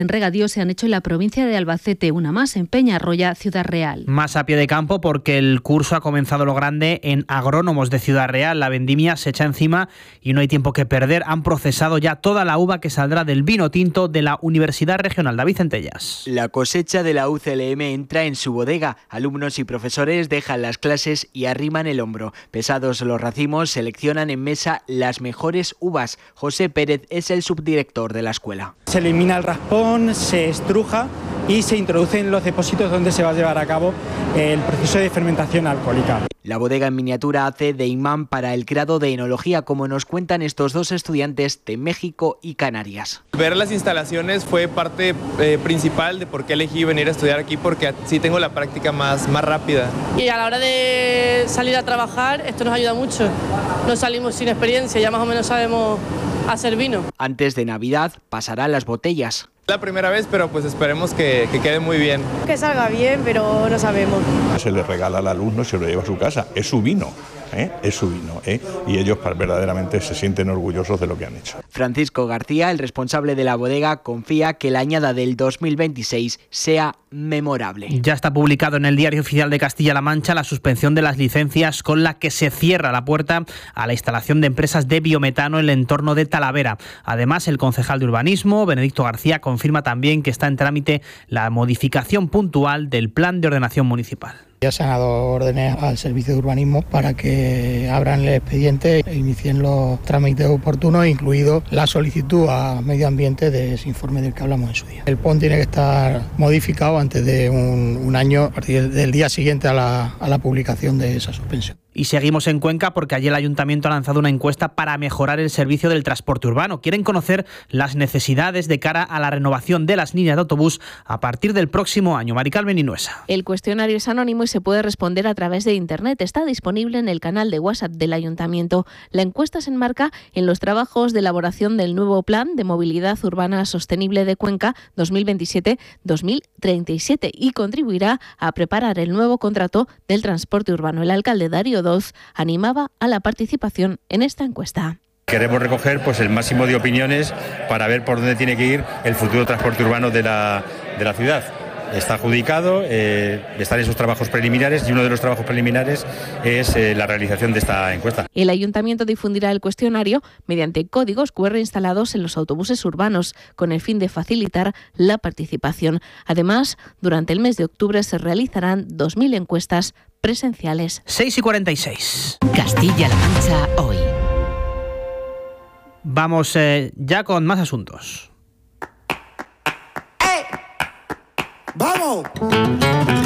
en regadío se han hecho en la provincia de Albacete, una más en Peñarroya, Ciudad Real. Más a pie de campo porque el curso ha comenzado lo grande en Agrónomos de Ciudad Real. La vendimia se echa encima y no hay tiempo que perder. Han procesado ya toda la uva que saldrá del vino tinto de la Universidad Regional David Centellas. La cosecha de la UCLM entra en su bodega. Alumnos y profesores dejan las clases y arriman el hombro. Pesados los racimos, seleccionan en mesa las mejores uvas. José Pérez es el subdirector de la escuela. Se elimina el raspón, se estruja y se introduce en los depósitos donde se va a llevar a cabo el proceso de fermentación alcohólica. La bodega en miniatura hace de imán para el grado de enología, como nos cuentan estos dos estudiantes de México y Canarias. Ver las instalaciones fue parte principal de por qué elegí venir a estudiar aquí, porque así tengo la práctica más rápida. Y a la hora de salir a trabajar, esto nos ayuda mucho. No salimos sin experiencia, ya más o menos sabemos hacer vino. Antes de Navidad pasarán las botellas. La primera vez, pero pues esperemos que quede muy bien. Que salga bien, pero no sabemos. Se le regala al alumno y se lo lleva a su casa. Es su vino. Es su vino, y ellos verdaderamente se sienten orgullosos de lo que han hecho. Francisco García, el responsable de la bodega, confía que la añada del 2026 sea memorable. Ya está publicado en el Diario Oficial de Castilla-La Mancha la suspensión de las licencias con la que se cierra la puerta a la instalación de empresas de biometano en el entorno de Talavera. Además, el concejal de Urbanismo, Benedicto García, confirma también que está en trámite la modificación puntual del Plan de Ordenación Municipal. Ya se han dado órdenes al Servicio de Urbanismo para que abran el expediente e inicien los trámites oportunos, incluido la solicitud a Medio Ambiente de ese informe del que hablamos en su día. El PON tiene que estar modificado antes de un año, a partir del día siguiente a la publicación de esa suspensión. Y seguimos en Cuenca porque allí el Ayuntamiento ha lanzado una encuesta para mejorar el servicio del transporte urbano. Quieren conocer las necesidades de cara a la renovación de las líneas de autobús a partir del próximo año. Mari Carmen Inuesa. El cuestionario es anónimo y se puede responder a través de Internet. Está disponible en el canal de WhatsApp del Ayuntamiento. La encuesta se enmarca en los trabajos de elaboración del nuevo Plan de Movilidad Urbana Sostenible de Cuenca 2027-2037 y contribuirá a preparar el nuevo contrato del transporte urbano. El alcalde Darío Doz animaba a la participación en esta encuesta. Queremos recoger el máximo de opiniones para ver por dónde tiene que ir el futuro transporte urbano de la ciudad. Está adjudicado, están esos trabajos preliminares y uno de los trabajos preliminares es la realización de esta encuesta. El Ayuntamiento difundirá el cuestionario mediante códigos QR instalados en los autobuses urbanos con el fin de facilitar la participación. Además, durante el mes de octubre se realizarán 2.000 encuestas presenciales. 6:46. Castilla-La Mancha hoy. Vamos ya con más asuntos. ¡Vamos!